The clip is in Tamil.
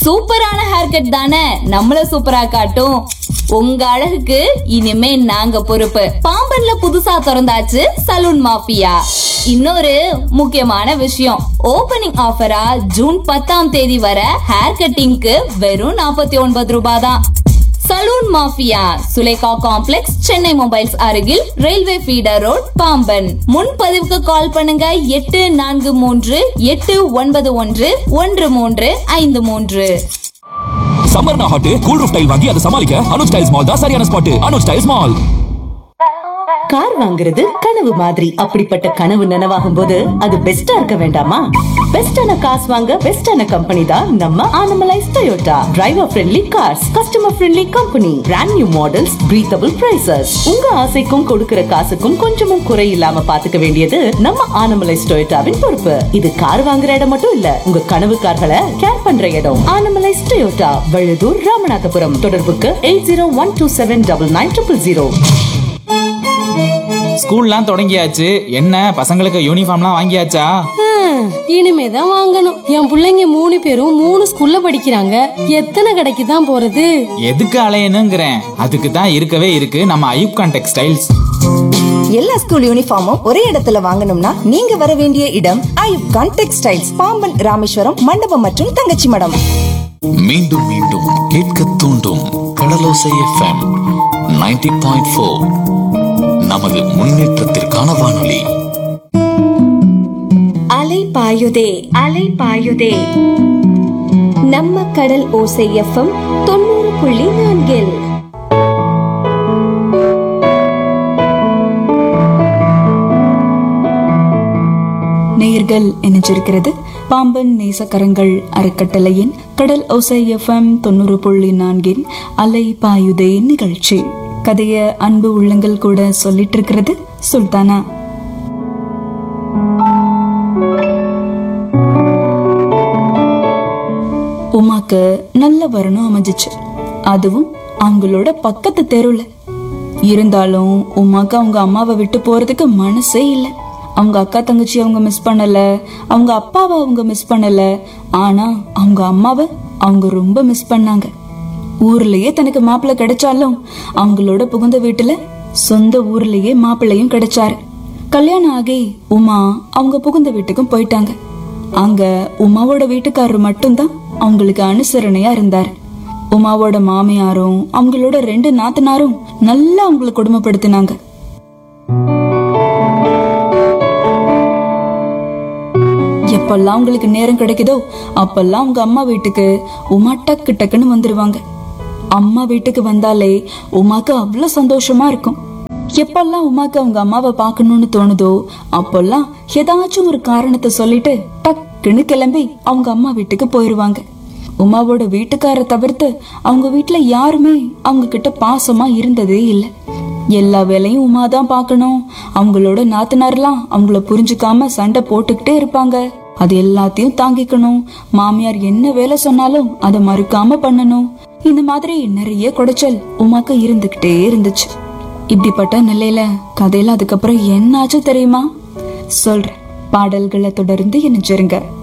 சூப்பரான ஹேர் கட் தானே நம்மள சூப்பரா காட்டும். உங்க அழகுக்கு இனிமே நாங்க பொறுப்பு. பாம்பன்ல புதுசா திறந்தாச்சு சலூன் மாஃபியா. இன்னொரு முக்கியமான விஷயம், ஓபனிங் ஆஃபரா ஜூன் 10ஆம் தேதி வர ஹேர் கட்டிங்க்கு வெறும் 49 ரூபாய் தான். Salon mafia, Sulekha complex, Chennai mobiles அருகில், ரயில்வே ஃபீடர் ரோட், பாம்பன். முன்பதிவுக்கு கால் பண்ணுங்க 8431891133. சம்மர்னா ஹாட் கூல் ரூஃப் டைல் வாங்கி அதை சமாளிக்க அனுஜ் டைல்ஸ் மால் தான் சரியான spot. Anuj tiles mall. Car வாங்குறது கனவு மாதிரி. அப்படிப்பட்ட கனவு நனவாகும் போது அது பெஸ்டா இருக்க வேண்டாமா? பெஸ்டான காசு வாங்க பெஸ்டான கம்பெனி தான் நம்ம Anamallais Toyota. Driver friendly cars, customer friendly company, brand new models, breathable prices. உங்க ஆசைக்கும் கொடுக்கிற காசுக்கும் கொஞ்சமும் குறை இல்லாம பாத்துக்க வேண்டியது நம்ம ஆனமலைஸ் டொயோட்டாவின் பொறுப்பு. இது கார் வாங்குற இடம் மட்டும் இல்ல, உங்க கனவு கார்களை கேர் பண்ற இடம். ஆனமலைஸ் டொயோட்டா, வழுதூர், ராமநாதபுரம். தொடர்புக்கு 8012799000. ஸ்கூல்லாம் தொடங்கியாச்சு. என்ன பசங்களுக்கு யூனிஃபார்ம்லாம் வாங்கியாச்சா? இனிமேதான் வாங்கணும். என் பிள்ளைங்க 3 பேரும் 3 ஸ்கூல்ல படிக்கிறாங்க. எத்தனை கடைக்கு தான் போறது? எதுக்கு அலையணுங்கிறேன். அதுக்கு தான் இருக்கவே இருக்கு நம்ம ஐயூப்கான் டெக்ஸ்டைல்ஸ். எல்லா ஸ்கூல் யூனிஃபார்மும் ஒரே இடத்துல வாங்கணும்னா நீங்க வர வேண்டிய இடம் ஐயூப்கான் டெக்ஸ்டைல்ஸ், பாம்பன், ராமேஸ்வரம், மண்டபம் மற்றும் தங்கச்சி மடம். மீண்டும் மீண்டும் கேட்க தூண்டும் கடலோசை FM 90.4. நமது முன்னேற்றத்திற்கான வானொலி. அலை பாயுதே அலை பாயுதே நம்ம கடல் ஓசை FM 90.4. நேயர்கள் இணைஞ்சிருக்கிறது பாம்பன் நேசக்கரங்கள் அறக்கட்டளையின் கடல் ஓசை FM 90.4 அலை பாயுதே நிகழ்ச்சி. கதைய அன்பு உள்ளங்கள் கூட சொல்லிட்டு இருக்கிறது சுல்தானா. உமாக்கு நல்ல வரணும் அமைஞ்சிச்சு, அதுவும் அவங்களோட பக்கத்து தெருவுல. இருந்தாலும் உமாக்கு அவங்க அம்மாவை விட்டு போறதுக்கு மனசே இல்லை. அவங்க அக்கா தங்கச்சி அவங்க மிஸ் பண்ணல, அவங்க அப்பாவை அவங்க மிஸ் பண்ணல, ஆனா அவங்க அம்மாவை அவங்க ரொம்ப மிஸ் பண்ணாங்க. ஊர்லயே தனக்கு மாப்பிள்ளை கிடைச்சாலும் அவங்களோட புகுந்த வீட்டுல சொந்த ஊர்லயே மாப்பிள்ளையும் கிடைச்சாரு. கல்யாணம் ஆகி உமா அவங்க புகுந்த வீட்டுக்கும் போயிட்டாங்க. அங்க உமாவோட வீட்டுக்காரரு மட்டும்தான் அவங்களுக்கு அனுசரணையா இருந்தாரு. உமாவோட மாமியாரும் அவங்களோட 2 நாத்தனாரும் நல்லா அவங்களை கொடுமைப்படுத்தினாங்க. எப்பெல்லாம் அவங்களுக்கு நேரம் கிடைக்குதோ அப்பெல்லாம் அவங்க அம்மா வீட்டுக்கு உமா டக்கு டக்குன்னு வந்துருவாங்க. அம்மா வீட்டுக்கு வந்தாலே உமாக்கு அவ்வளவு சந்தோஷமா இருக்கும். எப்பெல்லாம் உமாக்கு அவங்க அம்மாவை பார்க்கணும்னு தோணுதோ அப்பெல்லாம் ஏதாச்சும் ஒரு காரணத்தை சொல்லிட்டு டக்குன்னு கிளம்பி அவங்க அம்மா வீட்டுக்கு போயிருவாங்க. உமாவோட வீட்டுக்கார தவிர்த்து அவங்க வீட்டுல யாருமே அவங்க கிட்ட பாசமா இருந்ததே இல்லை. எல்லா வேலையும் உமாதான் பார்க்கணும். அவங்களோட நாத்தனார்லாம் அவங்கள புரிஞ்சுக்காம சண்டை போட்டுக்கிட்டே இருப்பாங்க. அது எல்லாத்தையும் தாங்கிக்கணும். மாமியார் என்ன வேலை சொன்னாலும் அதை மறுக்காம பண்ணணும். இந்த மாதிரி நிறைய குடைச்சல் உமாக்கு இருந்துகிட்டே இருந்துச்சு. இப்படிப்பட்ட நிலையில கதையில அதுக்கப்புறம் என்னாச்சு தெரியுமா? சொல்றேன், பாடல்களை தொடர்ந்து இணைஞ்சிருங்க.